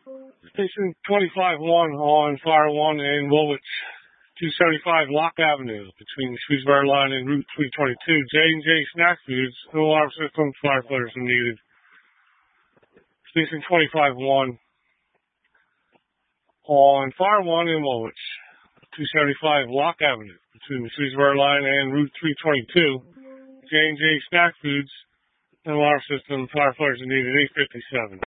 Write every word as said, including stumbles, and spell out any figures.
Station twenty-five one on Fire one in Woolwich, two seventy-five Lock Avenue, between the Shrewsbury line and Route three twenty-two. J and J Snack Foods, no alarm system, firefighters are needed. Station twenty-five one on Fire one in Woolwich, two seventy-five Lock Avenue, between the Shrewsbury line and Route three twenty-two. J and J Snack Foods, no alarm system, firefighters are needed, eight fifty-seven.